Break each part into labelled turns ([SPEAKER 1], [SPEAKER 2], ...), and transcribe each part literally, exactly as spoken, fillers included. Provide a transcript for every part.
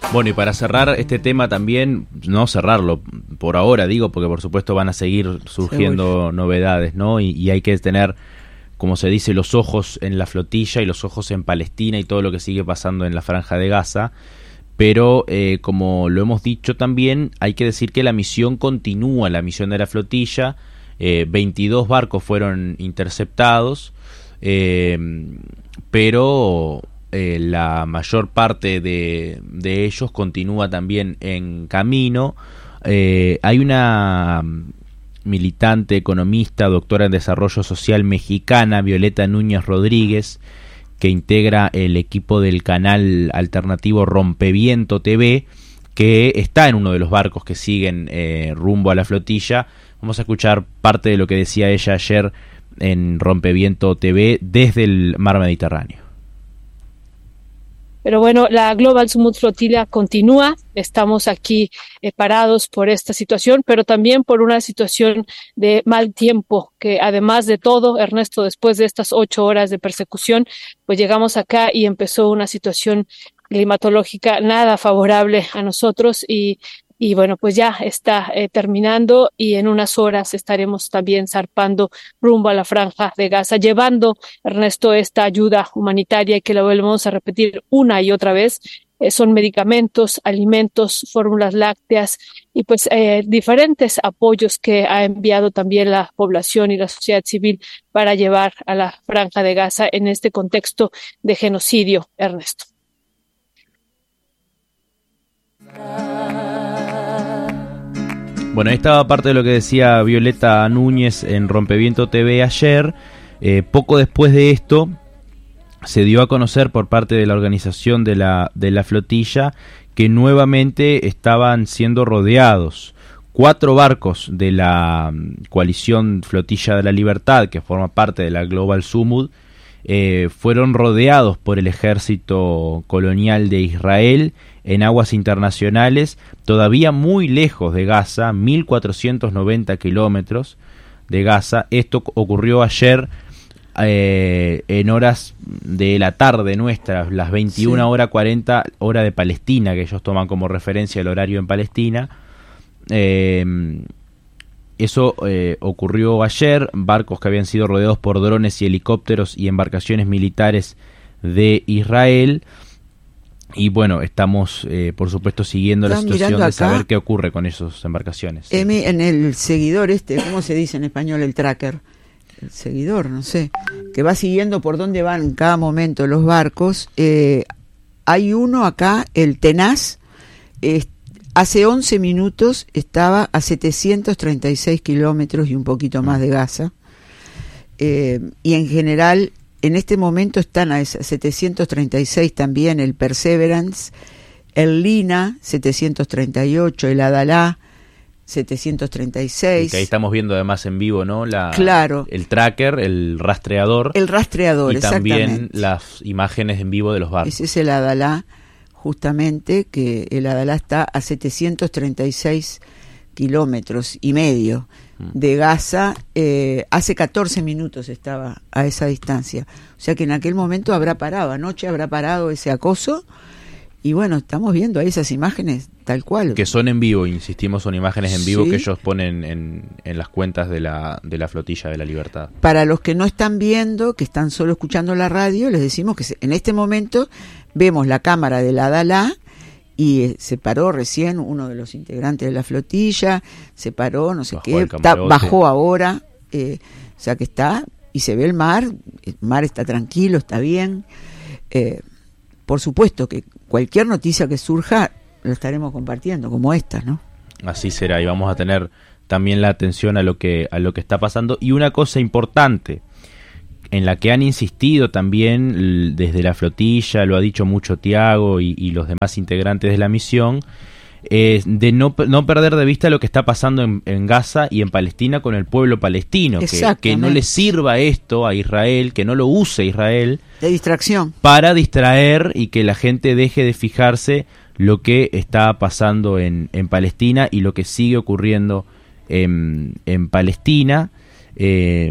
[SPEAKER 1] Bueno, y para cerrar este tema también, no cerrarlo por ahora, digo, porque por supuesto van a seguir surgiendo Seguro. novedades, ¿no? Y, y hay que tener, como se dice, los ojos en la flotilla y los ojos en Palestina y todo lo que sigue pasando en la Franja de Gaza. Pero, eh, como lo hemos dicho también, hay que decir que la misión continúa, la misión de la flotilla. Eh, veintidós barcos fueron interceptados, eh, pero... Eh, la mayor parte de, de ellos continúa también en camino. Eh, hay una militante, economista, doctora en desarrollo social mexicana, Violeta Núñez Rodríguez, que integra el equipo del canal alternativo Rompeviento T V, que está en uno de los barcos que siguen eh, rumbo a la flotilla. Vamos a escuchar parte de lo que decía ella ayer en Rompeviento T V desde el mar Mediterráneo.
[SPEAKER 2] Pero bueno, la Global Sumud Flotilla continúa. Estamos aquí eh, parados por esta situación, pero también por una situación de mal tiempo, que además de todo, Ernesto, después de estas ocho horas de persecución, pues llegamos acá y empezó una situación climatológica nada favorable a nosotros y Y bueno, pues ya está eh, terminando y en unas horas estaremos también zarpando rumbo a la Franja de Gaza, llevando, Ernesto, esta ayuda humanitaria, y que la volvemos a repetir una y otra vez. Eh, son medicamentos, alimentos, fórmulas lácteas y pues eh, diferentes apoyos que ha enviado también la población y la sociedad civil para llevar a la Franja de Gaza en este contexto de genocidio, Ernesto.
[SPEAKER 1] Bueno, ahí estaba parte de lo que decía Violeta Núñez en Rompeviento T V ayer. Eh, poco después de esto, se dio a conocer por parte de la organización de la, de la flotilla que nuevamente estaban siendo rodeados. Cuatro barcos de la coalición Flotilla de la Libertad, que forma parte de la Global Sumud, eh, fueron rodeados por el ejército colonial de Israel en aguas internacionales, todavía muy lejos de Gaza, mil cuatrocientos noventa kilómetros de Gaza. Esto ocurrió ayer eh, en horas de la tarde nuestras, las veintiuna sí. horas cuarenta, hora de Palestina, que ellos toman como referencia el horario en Palestina. Eh, eso eh, ocurrió ayer, barcos que habían sido rodeados por drones y helicópteros y embarcaciones militares de Israel. Y bueno, estamos eh, por supuesto siguiendo la situación de saber qué ocurre con esas embarcaciones.
[SPEAKER 3] Emi, en el seguidor este, ¿cómo se dice en español el tracker? El seguidor, no sé, que va siguiendo por dónde van en cada momento los barcos. Eh, hay uno acá, el Tenaz, eh, hace once minutos estaba a setecientos treinta y seis kilómetros y un poquito más de Gaza. Eh, y en general... En este momento están a setecientos treinta y seis también el Perseverance, el Lina setecientos treinta y ocho, el Adalá setecientos treinta y seis.
[SPEAKER 1] Y que ahí estamos viendo además en vivo, ¿no? La,
[SPEAKER 3] claro.
[SPEAKER 1] El tracker, el rastreador.
[SPEAKER 3] El rastreador,
[SPEAKER 1] y
[SPEAKER 3] exactamente.
[SPEAKER 1] Y también las imágenes en vivo de los barcos.
[SPEAKER 3] Ese es el Adalá, justamente, que el Adalá está a setecientos treinta y seis kilómetros y medio de Gaza. Eh, hace catorce minutos estaba a esa distancia, o sea que en aquel momento habrá parado, anoche habrá parado ese acoso. Y bueno, estamos viendo ahí esas imágenes tal cual.
[SPEAKER 1] Que son en vivo, insistimos, son imágenes en vivo, sí, que ellos ponen en, en las cuentas de la, de la Flotilla de la Libertad.
[SPEAKER 3] Para los que no están viendo, que están solo escuchando la radio, les decimos que en este momento vemos la cámara de la Adalá. Y eh, se paró recién uno de los integrantes de la flotilla, se paró, no sé
[SPEAKER 1] bajó
[SPEAKER 3] qué, está, bajó ahora, eh, o sea que está, y se ve el mar, el mar está tranquilo, está bien. Eh, por supuesto que cualquier noticia que surja, la estaremos compartiendo, como esta, ¿no?
[SPEAKER 1] Así será, y vamos a tener también la atención a lo que, a lo que está pasando. Y una cosa importante, en la que han insistido también desde la flotilla, lo ha dicho mucho Tiago y, y los demás integrantes de la misión, es de no, no perder de vista lo que está pasando en, en Gaza y en Palestina con el pueblo palestino, que, que no le sirva esto a Israel, que no lo use Israel
[SPEAKER 3] de distracción,
[SPEAKER 1] para distraer y que la gente deje de fijarse lo que está pasando en, en Palestina y lo que sigue ocurriendo en, en Palestina. Eh,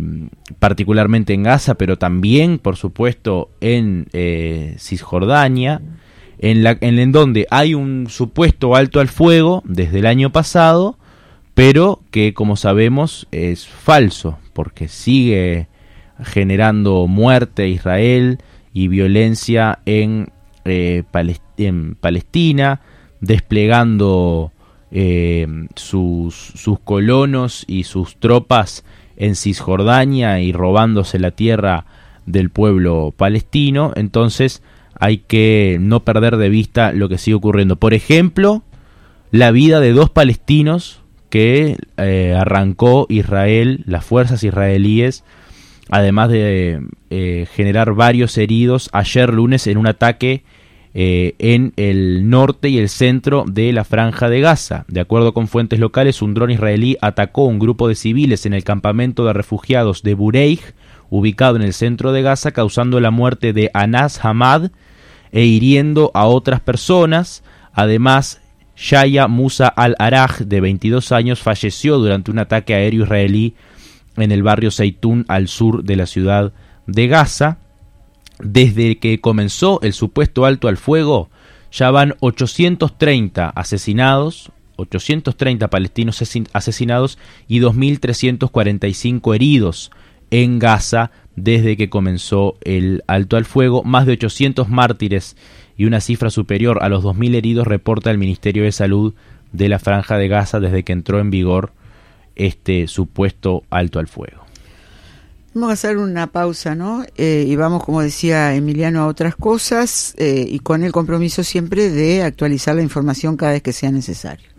[SPEAKER 1] particularmente en Gaza, pero también, por supuesto, en eh, Cisjordania, en, la, en, en donde hay un supuesto alto al fuego desde el año pasado, pero que, como sabemos, es falso, porque sigue generando muerte a Israel y violencia en, eh, Palest- en Palestina, desplegando eh, sus, sus colonos y sus tropas en Cisjordania y robándose la tierra del pueblo palestino. Entonces hay que no perder de vista lo que sigue ocurriendo. Por ejemplo, la vida de dos palestinos que eh, arrancó Israel, las fuerzas israelíes, además de eh, generar varios heridos ayer lunes en un ataque eh, en el norte y el centro de la Franja de Gaza. De acuerdo con fuentes locales, un dron israelí atacó un grupo de civiles en el campamento de refugiados de Bureij, ubicado en el centro de Gaza, causando la muerte de Anas Hamad e hiriendo a otras personas. Además, Shaya Musa al-Araj, de veintidós años, falleció durante un ataque aéreo israelí en el barrio Zeitún, al sur de la ciudad de Gaza. Desde que comenzó el supuesto alto al fuego, ya van ochocientos treinta asesinados, ochocientos treinta palestinos asesinados y dos mil trescientos cuarenta y cinco heridos en Gaza desde que comenzó el alto al fuego. Más de ochocientos mártires y una cifra superior a los dos mil heridos reporta el Ministerio de Salud de la Franja de Gaza desde que entró en vigor este supuesto alto al fuego.
[SPEAKER 3] Vamos a hacer una pausa, ¿no? Eh, y vamos, como decía Emiliano, a otras cosas, eh, y con el compromiso siempre de actualizar la información cada vez que sea necesario.